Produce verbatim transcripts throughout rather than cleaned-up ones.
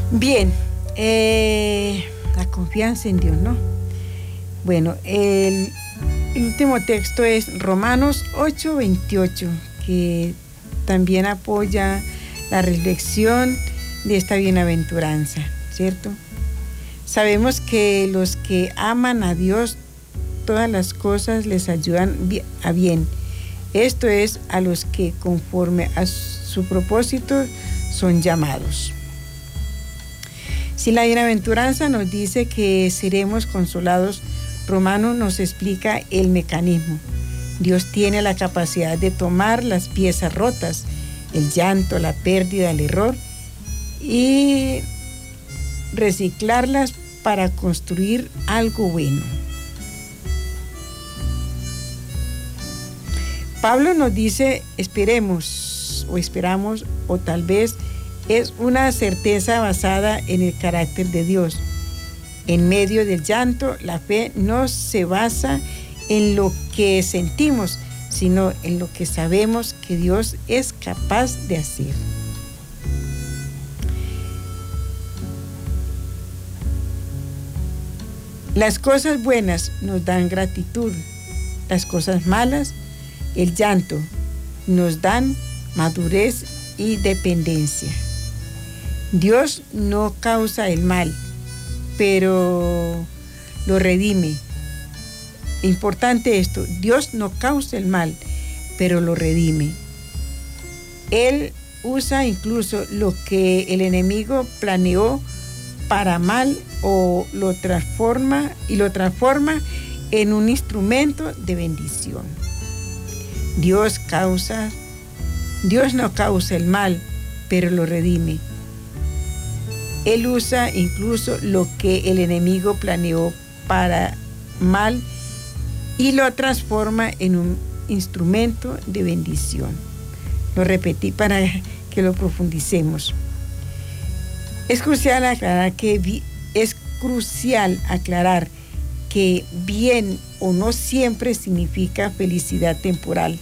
Bien, eh, la confianza en Dios, ¿no? Bueno, el, el último texto es Romanos ocho veintiocho, que también apoya la reflexión de esta bienaventuranza, ¿cierto? Sabemos que los que aman a Dios, todas las cosas les ayudan a bien. Esto es, a los que conforme a su propósito son llamados. Si la bienaventuranza nos dice que seremos consolados, Romano nos explica el mecanismo. Dios tiene la capacidad de tomar las piezas rotas, el llanto, la pérdida, el error, y reciclarlas para construir algo bueno. Pablo nos dice, esperemos, o esperamos, o tal vez es una certeza basada en el carácter de Dios. En medio del llanto, la fe no se basa en lo que sentimos, sino en lo que sabemos que Dios es capaz de hacer. Las cosas buenas nos dan gratitud, las cosas malas, el llanto, nos dan madurez y dependencia. Dios no causa el mal, pero lo redime. Importante esto, Dios no causa el mal, pero lo redime. Él usa incluso lo que el enemigo planeó para mal o lo transforma y lo transforma en un instrumento de bendición. Dios causa, Dios no causa el mal, pero lo redime. Él usa incluso lo que el enemigo planeó para mal y lo transforma en un instrumento de bendición. Lo repetí para que lo profundicemos. Es crucial aclarar que es crucial aclarar que bien o no siempre significa felicidad temporal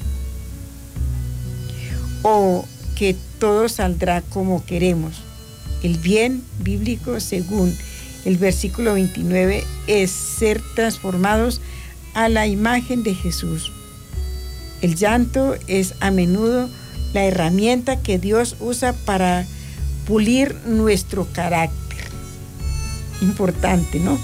o que todo saldrá como queremos. El bien bíblico, según el versículo veintinueve, es ser transformados a la imagen de Jesús. El llanto es a menudo la herramienta que Dios usa para pulir nuestro carácter. Importante, ¿no?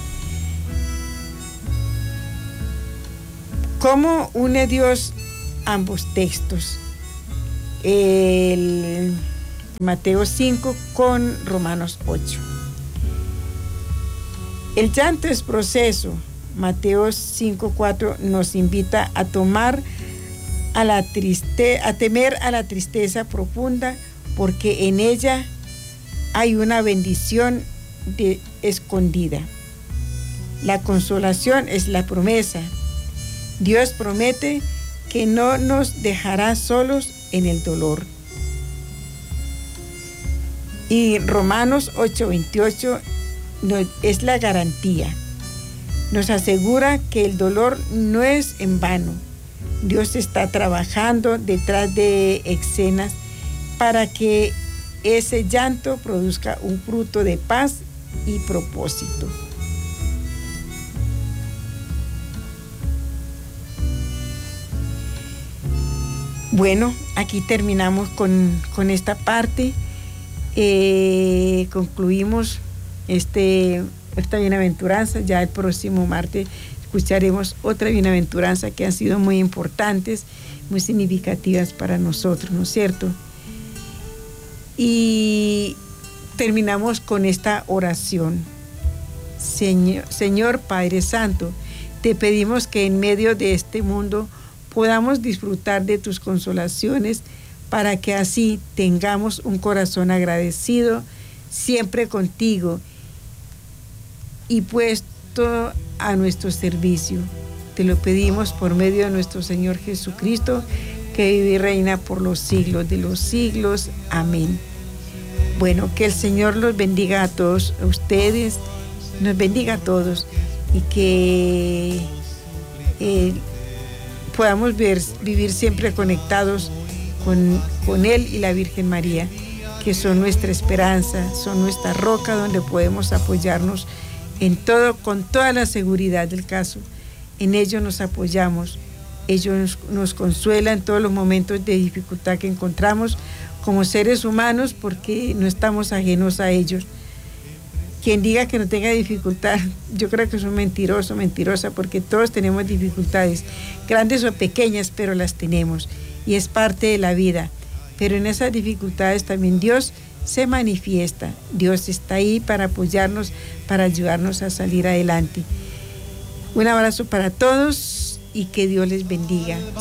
¿Cómo une Dios ambos textos? El Mateo cinco con Romanos ocho. El llanto es proceso. Mateo cinco cuatro nos invita a tomar a la triste, a temer a la tristeza profunda, porque en ella hay una bendición de, escondida. La consolación es la promesa. Dios promete que no nos dejará solos en el dolor. Y Romanos ocho veintiocho es la garantía. Nos asegura que el dolor no es en vano. Dios está trabajando detrás de escenas para que ese llanto produzca un fruto de paz y propósito. Bueno, aquí terminamos con, con esta parte. Eh, concluimos este, esta bienaventuranza. Ya el próximo martes escucharemos otra bienaventuranza que han sido muy importantes, muy significativas para nosotros, ¿no es cierto? Y terminamos con esta oración. Señor, Señor Padre Santo, te pedimos que en medio de este mundo podamos disfrutar de tus consolaciones para que así tengamos un corazón agradecido siempre contigo y puesto a nuestro servicio. Te lo pedimos por medio de nuestro Señor Jesucristo, que vive y reina por los siglos de los siglos. Amén. Bueno, que el Señor los bendiga a todos ustedes, nos bendiga a todos y que eh, podamos ver, vivir siempre conectados con, con Él y la Virgen María. que son nuestra esperanza, son nuestra roca donde podemos apoyarnos en todo, con toda la seguridad del caso. En ellos nos apoyamos, ellos nos, nos consuelan en todos los momentos de dificultad que encontramos como seres humanos, porque no estamos ajenos a ellos. Quien diga que no tenga dificultad, yo creo que es un mentiroso, mentirosa, porque todos tenemos dificultades, grandes o pequeñas, pero las tenemos, y es parte de la vida. Pero en esas dificultades también Dios se manifiesta. Dios está ahí para apoyarnos, para ayudarnos a salir adelante. Un abrazo para todos y que Dios les bendiga.